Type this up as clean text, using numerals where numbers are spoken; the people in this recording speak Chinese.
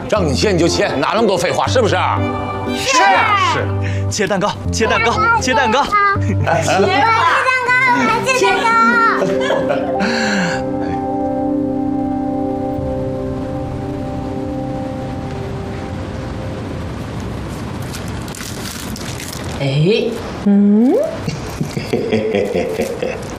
让你切你就切，哪那么多废话，是不是？ 是，切蛋糕，切蛋糕，切蛋糕， 切蛋糕。 哎，